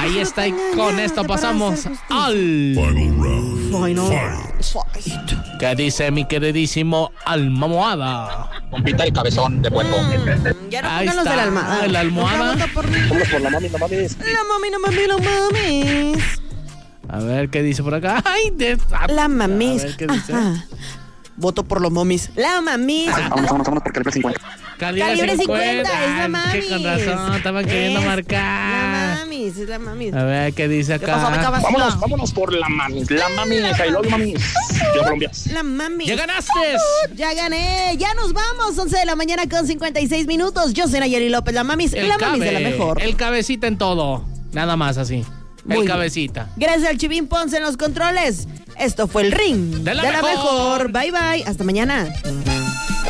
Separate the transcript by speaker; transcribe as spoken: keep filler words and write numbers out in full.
Speaker 1: Ahí está, y con esto pasamos al
Speaker 2: Final round.
Speaker 3: Final
Speaker 2: Fight.
Speaker 1: ¿Qué dice mi queridísimo Almohada?
Speaker 4: Compita el cabezón de puerco.
Speaker 3: Mm, ya no
Speaker 1: Ahí
Speaker 3: pongan los de la
Speaker 1: está,
Speaker 3: almohada.
Speaker 1: la almohada.
Speaker 3: No vota por mí.
Speaker 4: Vámonos por la mami, no mames.
Speaker 3: La mami, no mami, no mames.
Speaker 1: A ver qué dice por acá. Ay, de...
Speaker 3: La mamis.
Speaker 1: A ver qué dice.
Speaker 3: Ajá. Voto por los momis. La mamis.
Speaker 4: Vámonos, vámonos, vámonos por calibre cincuenta.
Speaker 1: Calibre,
Speaker 3: Calibre
Speaker 1: cincuenta.
Speaker 3: cincuenta, es la
Speaker 1: Ay,
Speaker 3: mamis.
Speaker 1: que con razón, estaban queriendo
Speaker 3: Es
Speaker 1: marcar.
Speaker 3: La mamis, es la mamis.
Speaker 1: A ver qué dice
Speaker 3: ¿Qué pasó, beca
Speaker 1: acá.
Speaker 3: vacila?
Speaker 4: Vámonos, vámonos por la mami. La mami, I love you, mami. Yo Colombia.
Speaker 3: La mamis.
Speaker 1: ¡Ya ganaste!
Speaker 3: Ya gané, ya nos vamos, once de la mañana con cincuenta y seis minutos. Yo soy Nayeli López, la mamis,
Speaker 1: El
Speaker 3: la mamis
Speaker 1: cabe,
Speaker 3: de la mejor.
Speaker 1: el cabecita en todo. Nada más así.
Speaker 3: Muy
Speaker 1: el
Speaker 3: bien.
Speaker 1: cabecita.
Speaker 3: Gracias al Chivín Ponce en los controles. Esto fue el ring
Speaker 1: De la
Speaker 3: mejor.
Speaker 1: mejor.
Speaker 3: Bye bye, hasta mañana.